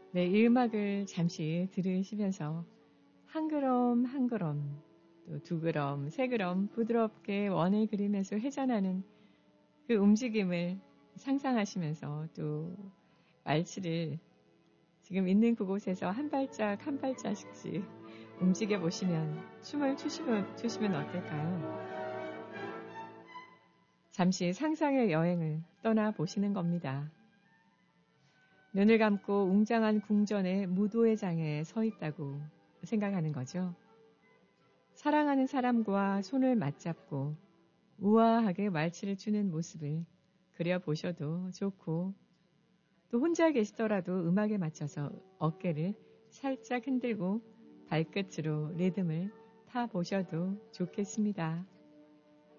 네, 이 음악을 잠시 들으시면서 한 걸음 한 걸음, 또 두 걸음, 세 걸음 부드럽게 원을 그리면서 회전하는 그 움직임을 상상하시면서 또 말치를 지금 있는 그곳에서 한 발짝 한 발짝씩 움직여 보시면 춤을 추시면 어떨까요? 잠시 상상의 여행을 떠나보시는 겁니다. 눈을 감고 웅장한 궁전의 무도회장에 서 있다고 생각하는 거죠. 사랑하는 사람과 손을 맞잡고 우아하게 말치를 추는 모습을 그려보셔도 좋고, 또 혼자 계시더라도 음악에 맞춰서 어깨를 살짝 흔들고 발끝으로 리듬을 타보셔도 좋겠습니다.